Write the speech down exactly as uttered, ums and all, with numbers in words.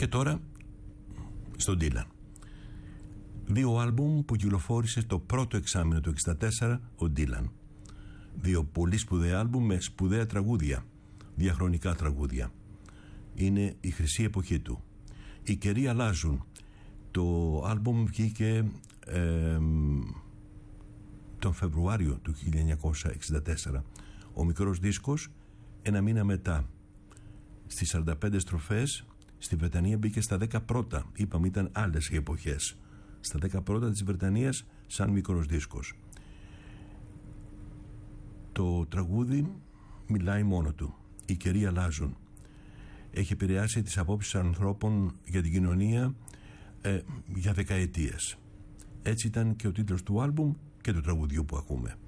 Και τώρα στον Ντίλαν. Δύο άλμπουμ που κυκλοφόρησε το πρώτο εξάμηνο του εξήντα τέσσερα ο Ντίλαν. Δύο πολύ σπουδαία άλμπουμ με σπουδαία τραγούδια, διαχρονικά τραγούδια. Είναι η χρυσή εποχή του. Οι καιροί αλλάζουν. Το άλμπουμ βγήκε ε, τον Φεβρουάριο του χίλια εννιακόσια εξήντα τέσσερα. Ο μικρός δίσκος ένα μήνα μετά, στις σαράντα πέντε στροφές, στη Βρετανία μπήκε στα δέκα πρώτα. Είπαμε, ήταν άλλες οι εποχές. Στα δέκα πρώτα της Βρετανίας σαν μικρός δίσκος. Το τραγούδι μιλάει μόνο του. Οι καιροί αλλάζουν. Έχει επηρεάσει τις απόψεις ανθρώπων για την κοινωνία ε, για δεκαετίες. Έτσι ήταν και ο τίτλος του άλμπουμ και του τραγουδιού που ακούμε.